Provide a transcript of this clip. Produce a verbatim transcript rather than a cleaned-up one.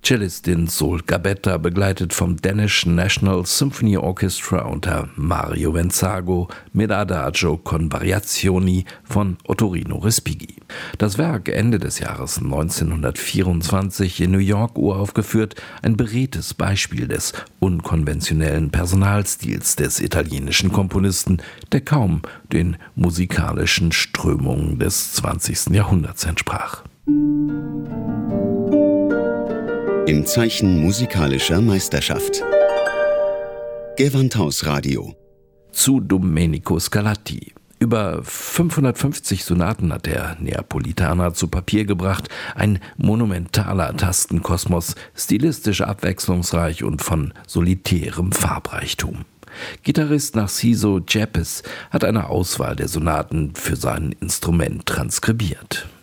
Cellistin Sol Gabetta, begleitet vom Danish National Symphony Orchestra unter Mario Venzago mit Adagio con Variazioni von Ottorino Respighi. Das Werk, Ende des Jahres neunzehnhundertvierundzwanzig in New York uraufgeführt, ein beredtes Beispiel des unkonventionellen Personalstils des italienischen Komponisten, der kaum den musikalischen Strömungen des zwanzigsten Jahrhunderts entsprach. Im Zeichen musikalischer Meisterschaft. Gewandhaus-Radio. Zu Domenico Scarlatti. Über fünfhundertfünfzig Sonaten hat der Neapolitaner zu Papier gebracht. Ein monumentaler Tastenkosmos, stilistisch abwechslungsreich und von solitärem Farbreichtum. Gitarrist Narciso Yepes hat eine Auswahl der Sonaten für sein Instrument transkribiert.